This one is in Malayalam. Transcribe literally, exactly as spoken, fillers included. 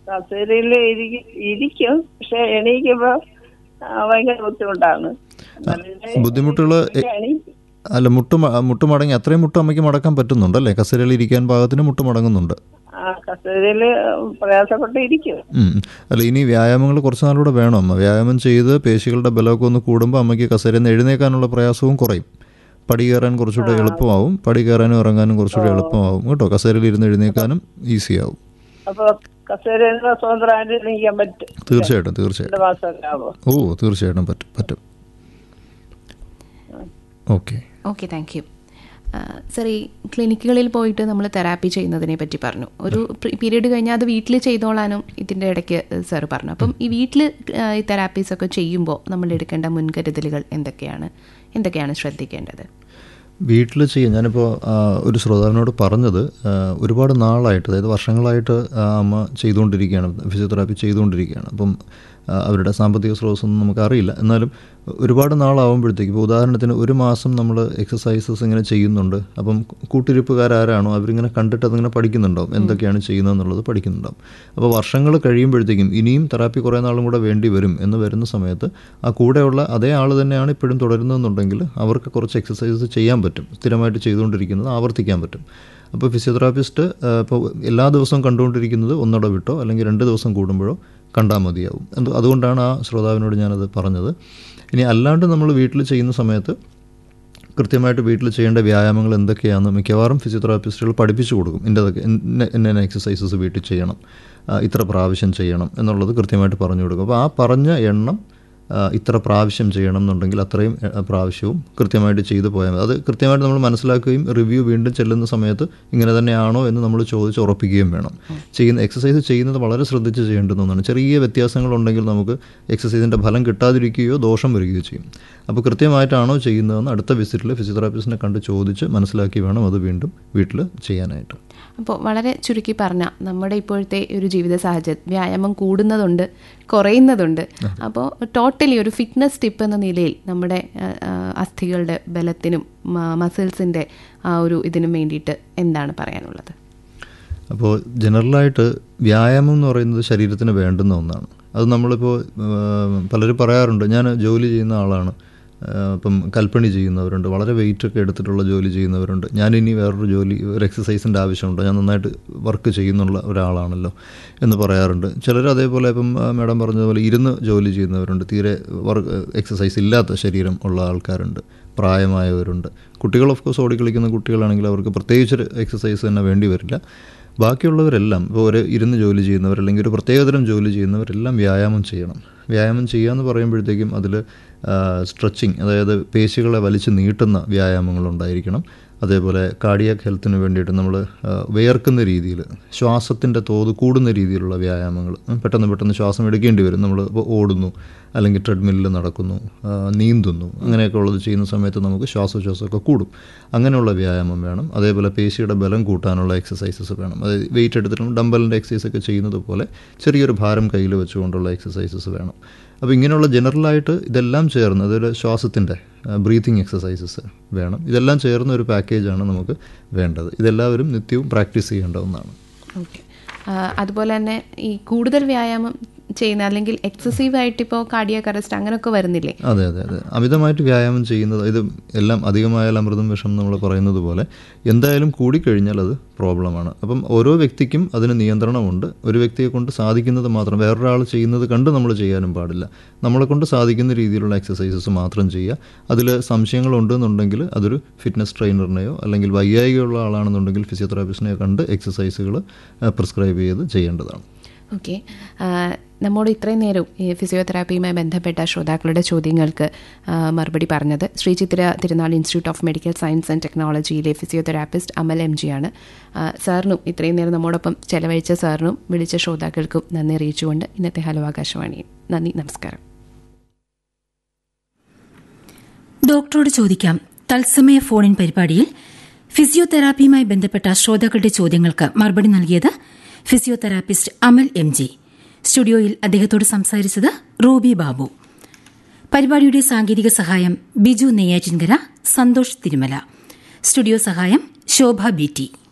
കസേരയില് ഇരിക്കും, പക്ഷെ എണീക്കുമ്പോ ഭയങ്കര ബുദ്ധിമുട്ടാണ്. ബുദ്ധിമുട്ടുകള് അല്ല, മുട്ട് മുട്ട് മടങ്ങി അത്രയും മുട്ട് അമ്മയ്ക്ക് മടക്കാൻ പറ്റുന്നുണ്ടല്ലേ? കസേരയിൽ ഇരിക്കാൻ പാകത്തിന് മുട്ട് മടങ്ങുന്നുണ്ട്. കസേരയില് പ്രയാസപ്പെട്ട് ഇരിക്കും. അല്ല, ഇനി വ്യായാമങ്ങൾ കുറച്ച് നാളൂടെ വേണം അമ്മ. വ്യായാമം ചെയ്ത് പേശികളുടെ ബലമൊക്കെ ഒന്ന് കൂടുമ്പോൾ അമ്മയ്ക്ക് കസേരയിൽ നിന്ന് എഴുന്നേക്കാനുള്ള പ്രയാസവും കുറയും. പടി കയറാൻ കുറച്ചുകൂടെ എളുപ്പമാവും. പടി കയറാനും ഇറങ്ങാനും കുറച്ചുകൂടെ എളുപ്പമാവും കേട്ടോ. കസേരയിൽ ഇരുന്ന് എഴുന്നേക്കാനും ഈസിയാവും. തീർച്ചയായിട്ടും തീർച്ചയായിട്ടും ഓ തീർച്ചയായിട്ടും പറ്റും പറ്റും okay okay thank you sir. ഈ ക്ലിനിക്കുകളിൽ പോയിട്ട് നമ്മൾ തെറാപ്പി ചെയ്യുന്നതിനെ പറ്റി പറഞ്ഞു. ഒരു പീരീഡ് കഴിഞ്ഞാൽ അത് വീട്ടിൽ ചെയ്തോളാനും ഇതിൻ്റെ ഇടയ്ക്ക് സാർ പറഞ്ഞു. അപ്പം ഈ വീട്ടിൽ ഈ തെറാപ്പീസൊക്കെ ചെയ്യുമ്പോൾ നമ്മൾ എടുക്കേണ്ട മുൻകരുതലുകൾ എന്തൊക്കെയാണ് എന്തൊക്കെയാണ് ശ്രദ്ധിക്കേണ്ടത്? വീട്ടിൽ ചെയ്യാൻ ഞാനിപ്പോൾ ഒരു ശ്രോതാവിനോട് പറഞ്ഞത്, ഒരുപാട് നാളായിട്ട്, അതായത് വർഷങ്ങളായിട്ട് അമ്മ ചെയ്തുകൊണ്ടിരിക്കുകയാണ്, ഫിസിയോതെറാപ്പി ചെയ്തുകൊണ്ടിരിക്കുകയാണ്. അപ്പം അവരുടെ സാമ്പത്തിക സ്രോതസ്സൊന്നും നമുക്കറിയില്ല. എന്നാലും ഒരുപാട് നാളാവുമ്പോഴത്തേക്ക്, ഇപ്പോൾ ഉദാഹരണത്തിന് ഒരു മാസം നമ്മൾ എക്സസൈസസ് ഇങ്ങനെ ചെയ്യുന്നുണ്ട്. അപ്പം കൂട്ടിരിപ്പുകാരാരാണോ അവരിങ്ങനെ കണ്ടിട്ട് അതിങ്ങനെ പഠിക്കുന്നുണ്ടാവും, എന്തൊക്കെയാണ് ചെയ്യുന്നതെന്നുള്ളത് പഠിക്കുന്നുണ്ടാവും. അപ്പോൾ വർഷങ്ങൾ കഴിയുമ്പോഴത്തേക്കും ഇനിയും തെറാപ്പി കുറേ നാളും കൂടെ വേണ്ടി വരും എന്ന് വരുന്ന സമയത്ത് ആ കൂടെയുള്ള അതേ ആൾ തന്നെയാണ് ഇപ്പോഴും തുടരുന്നതെന്നുണ്ടെങ്കിൽ അവർക്ക് കുറച്ച് എക്സസൈസസ് ചെയ്യാൻ പറ്റും. സ്ഥിരമായിട്ട് ചെയ്തുകൊണ്ടിരിക്കുന്നത് ആവർത്തിക്കാൻ പറ്റും. അപ്പോൾ ഫിസിയോതെറാപ്പിസ്റ്റ് ഇപ്പോൾ എല്ലാ ദിവസവും കണ്ടുകൊണ്ടിരിക്കുന്നത് ഒന്നോടെ വിട്ടോ അല്ലെങ്കിൽ രണ്ട് ദിവസം കൂടുമ്പോഴോ കണ്ടാൽ മതിയാവും. അതുകൊണ്ടാണ് ആ ശ്രോതാവിനോട് ഞാനത് പറഞ്ഞത്. ഇനി അല്ലാണ്ട് നമ്മൾ വീട്ടിൽ ചെയ്യുന്ന സമയത്ത് കൃത്യമായിട്ട് വീട്ടിൽ ചെയ്യേണ്ട വ്യായാമങ്ങൾ എന്തൊക്കെയാണെന്ന് മിക്കവാറും ഫിസിയോതെറാപ്പിസ്റ്റുകൾ പഠിപ്പിച്ചു കൊടുക്കും. ഇന്നതൊക്കെ ഇന്ന ഇന്ന എക്സസൈസസ് വീട്ടിൽ ചെയ്യണം, ഇത്ര പ്രാവശ്യം ചെയ്യണം എന്നുള്ളത് കൃത്യമായിട്ട് പറഞ്ഞു കൊടുക്കും. അപ്പോൾ ആ പറഞ്ഞ എണ്ണം ഇത്ര പ്രാവശ്യം ചെയ്യണം എന്നുണ്ടെങ്കിൽ അത്രയും പ്രാവശ്യവും കൃത്യമായിട്ട് ചെയ്തു പോയാൽ മതി. അത് കൃത്യമായിട്ട് നമ്മൾ മനസ്സിലാക്കുകയും റിവ്യൂ വീണ്ടും ചെല്ലുന്ന സമയത്ത് ഇങ്ങനെ തന്നെയാണോ എന്ന് നമ്മൾ ചോദിച്ച് ഉറപ്പിക്കുകയും വേണം. ചെയ്യുന്ന എക്സസൈസ് ചെയ്യുന്നത് വളരെ ശ്രദ്ധിച്ച് ചെയ്യേണ്ടുന്ന ഒന്നാണ്. ചെറിയ വ്യത്യാസങ്ങളുണ്ടെങ്കിൽ നമുക്ക് എക്സസൈസിൻ്റെ ഫലം കിട്ടാതിരിക്കുകയോ ദോഷം വരികയോ ചെയ്യും. അപ്പോൾ കൃത്യമായിട്ടാണോ ചെയ്യുന്നതെന്ന് അടുത്ത വിസിറ്റിൽ ഫിസിയോതെറാപ്പിസ്റ്റിനെ കണ്ട് ചോദിച്ച് മനസ്സിലാക്കി വേണം അത് വീണ്ടും വീട്ടിൽ ചെയ്യാനായിട്ട്. അപ്പോൾ വളരെ ചുരുക്കി പറഞ്ഞാൽ നമ്മുടെ ഇപ്പോഴത്തെ ഒരു ജീവിത സാഹചര്യം വ്യായാമം കൂടുന്നതുണ്ട്, കുറയുന്നതുണ്ട്. അപ്പോൾ ടോട്ടലി ഒരു ഫിറ്റ്നസ് ടിപ്പ് എന്ന നിലയിൽ നമ്മുടെ അസ്ഥികളുടെ ബലത്തിനും മസിൽസിൻ്റെ ആ ഒരു ഇതിനും വേണ്ടിയിട്ട് എന്താണ് പറയാനുള്ളത്? അപ്പോൾ ജനറലായിട്ട് വ്യായാമം എന്ന് പറയുന്നത് ശരീരത്തിന് വേണ്ടുന്ന ഒന്നാണ്. അത് നമ്മളിപ്പോൾ പലരും പറയാറുണ്ട്, ഞാൻ ജോലി ചെയ്യുന്ന ആളാണ്, ഇപ്പം കൽപ്പണി ചെയ്യുന്നവരുണ്ട്, വളരെ വെയിറ്റൊക്കെ എടുത്തിട്ടുള്ള ജോലി ചെയ്യുന്നവരുണ്ട്, ഞാനിനി വേറൊരു ജോലി ഒരു എക്സസൈസിൻ്റെ ആവശ്യമുണ്ടോ, ഞാൻ നന്നായിട്ട് വർക്ക് ചെയ്യുന്നുള്ള ഒരാളാണല്ലോ എന്ന് പറയാറുണ്ട്. ചിലർ അതേപോലെ ഇപ്പം മാഡം പറഞ്ഞതുപോലെ ഇരുന്ന് ജോലി ചെയ്യുന്നവരുണ്ട്, തീരെ വർക്ക് എക്സസൈസ് ഇല്ലാത്ത ശരീരം ഉള്ള ആൾക്കാരുണ്ട്, പ്രായമായവരുണ്ട്. കുട്ടികൾ ഓഫ് കോഴ്സ് ഓടിക്കളിക്കുന്ന കുട്ടികളാണെങ്കിൽ അവർക്ക് പ്രത്യേകിച്ചൊരു എക്സസൈസ് തന്നെ വേണ്ടി വരില്ല. ബാക്കിയുള്ളവരെല്ലാം ഇപ്പോൾ ഒരു ഇരുന്ന് ജോലി ചെയ്യുന്നവർ അല്ലെങ്കിൽ ഒരു പ്രത്യേകതരം ജോലി ചെയ്യുന്നവരെല്ലാം വ്യായാമം ചെയ്യണം. വ്യായാമം ചെയ്യുക എന്ന് പറയുമ്പോഴത്തേക്കും അതിൽ സ്ട്രെച്ചിങ്, അതായത് പേശികളെ വലിച്ച് നീട്ടുന്ന വ്യായാമങ്ങളുണ്ടായിരിക്കണം. അതേപോലെ കാർഡിയാക് ഹെൽത്തിന് വേണ്ടിയിട്ട് നമ്മൾ വിയർക്കുന്ന രീതിയിൽ ശ്വാസത്തിൻ്റെ തോത് കൂടുന്ന രീതിയിലുള്ള വ്യായാമങ്ങൾ, പെട്ടെന്ന് പെട്ടെന്ന് ശ്വാസം എടുക്കേണ്ടി വരും. നമ്മൾ ഇപ്പോൾ ഓടുന്നു അല്ലെങ്കിൽ ട്രെഡ്മില്ലിൽ നടക്കുന്നു, നീന്തുന്നു, അങ്ങനെയൊക്കെ ഉള്ളത് ചെയ്യുന്ന സമയത്ത് നമുക്ക് ശ്വാസോച്ഛ്വാസമൊക്കെ കൂടും. അങ്ങനെയുള്ള വ്യായാമം വേണം. അതേപോലെ പേശിയുടെ ബലം കൂട്ടാനുള്ള എക്സസൈസസ് വേണം. അതായത് വെയിറ്റ് എടുത്തിട്ടും ഡംബലിൻ്റെ എക്സസൈസൊക്കെ ചെയ്യുന്നത് പോലെ ചെറിയൊരു ഭാരം കയ്യിൽ വെച്ചുകൊണ്ടുള്ള എക്സസൈസസ് വേണം. അപ്പോൾ ഇങ്ങനെയുള്ള ജനറലായിട്ട് ഇതെല്ലാം ചേർന്ന്, അതൊരു ശ്വാസത്തിൻ്റെ ബ്രീത്തിങ് എക്സസൈസസ് വേണം. ഇതെല്ലാം ചേർന്ന ഒരു പാക്കേജാണ് നമുക്ക് വേണ്ടത്. ഇതെല്ലാവരും നിത്യവും പ്രാക്ടീസ് ചെയ്യേണ്ട ഒന്നാണ്. ഓക്കെ. അതുപോലെ തന്നെ ഈ കൂടുതൽ വ്യായാമം ചെയ്യുന്ന അല്ലെങ്കിൽ എക്സസീവായിട്ട് ഇപ്പോൾ കാർഡിയാക് അറസ്റ്റ് അങ്ങനെയൊക്കെ വരുന്നില്ലേ? അതെ അതെ അതെ അമിതമായിട്ട് വ്യായാമം ചെയ്യുന്നത്, ഇത് എല്ലാം അധികമായാൽ അമൃതം വിഷം നമ്മൾ പറയുന്നത് പോലെ എന്തായാലും കൂടിക്കഴിഞ്ഞാൽ അത് പ്രോബ്ലമാണ്. അപ്പം ഓരോ വ്യക്തിക്കും അതിന് നിയന്ത്രണമുണ്ട്. ഒരു വ്യക്തിയെ കൊണ്ട് സാധിക്കുന്നത് മാത്രം, വേറൊരാൾ ചെയ്യുന്നത് കണ്ട് നമ്മൾ ചെയ്യാനും പാടില്ല. നമ്മളെ കൊണ്ട് സാധിക്കുന്ന രീതിയിലുള്ള എക്സസൈസസ് മാത്രം ചെയ്യുക. അതിൽ സംശയങ്ങളുണ്ടെന്നുണ്ടെങ്കിൽ അതൊരു ഫിറ്റ്നസ് ട്രെയിനറിനെയോ അല്ലെങ്കിൽ വൈകായികമുള്ള ആളാണെന്നുണ്ടെങ്കിൽ ഫിസിയോതെറാപ്പിസ്റ്റിനെയോ കണ്ട് എക്സസൈസുകൾ പ്രിസ്ക്രൈബ് ചെയ്ത് ചെയ്യേണ്ടതാണ്. ഓക്കെ. നമ്മോട് ഇത്രയും നേരം ഈ ഫിസിയോതെറാപ്പിയുമായി ബന്ധപ്പെട്ട ശ്രോതാക്കളുടെ ചോദ്യങ്ങൾക്ക് മറുപടി പറഞ്ഞത് Shri Chithira Thirunal institute of medical science and ടെക്നോളജിയിലെ physiotherapist Amal M G ആണ്. സാറിനും ഇത്രയും നേരം നമ്മോടൊപ്പം ചെലവഴിച്ച സാറിനും വിളിച്ച ശ്രോതാക്കൾക്കും നന്ദി അറിയിച്ചുകൊണ്ട് ഇന്നത്തെ ഹലോ ആകാശവാണി നന്ദി, നമസ്കാരം. ഡോക്ടറോട് ചോദിക്കാം തത്സമയ ഫോണിൻ പരിപാടിയിൽ ഫിസിയോതെറാപ്പിയുമായി ബന്ധപ്പെട്ട ശ്രോതാക്കളുടെ ചോദ്യങ്ങൾക്ക് മറുപടി നൽകിയത് ഫിസിയോതെറാപ്പിസ്റ്റ് അമൽ എം ജി. സ്റ്റുഡിയോയിൽ അദ്ദേഹത്തോട് സംസാരിച്ചത് റൂബി ബാബു. പരിപാടിയുടെ സാങ്കേതിക സഹായം ബിജു നെയ്യാറ്റിൻകര, സന്തോഷ് തിരുമല. സ്റ്റുഡിയോ സഹായം ശോഭ ബി ടി.